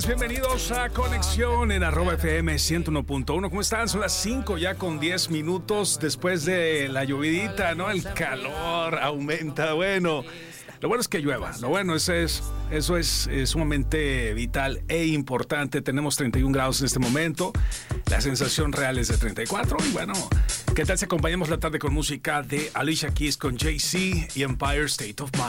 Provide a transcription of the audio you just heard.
Bienvenidos a Conexión en @FM 101.1. ¿Cómo están? Son las 5 ya con 10 minutos después de la llovidita, ¿no? El calor aumenta. Bueno, lo bueno es que llueva. Lo bueno eso es sumamente vital e importante. Tenemos 31 grados en este momento. La sensación real es de 34. Y bueno, ¿qué tal si acompañamos la tarde con música de Alicia Keys con Jay-Z y Empire State of Mind?